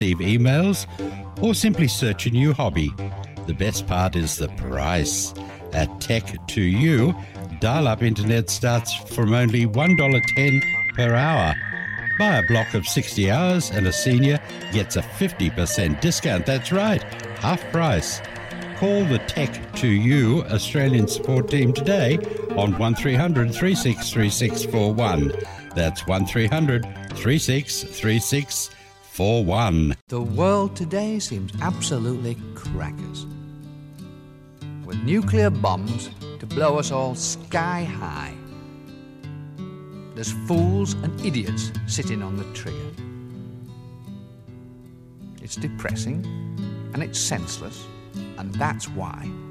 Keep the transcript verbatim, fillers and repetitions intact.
receive emails, or simply search a new hobby. The best part is the price. At Tech to You, dial-up internet starts from only one dollar ten per hour. Buy a block of sixty hours and a senior gets a fifty percent discount. That's right, half price. Call the Tech to You Australian support team today on one three hundred, three six three six four one. That's one three hundred, three six three six four one. The world today seems absolutely crackers, with nuclear bombs to blow us all sky high. There's fools and idiots sitting on the trigger. It's depressing and it's senseless, and that's why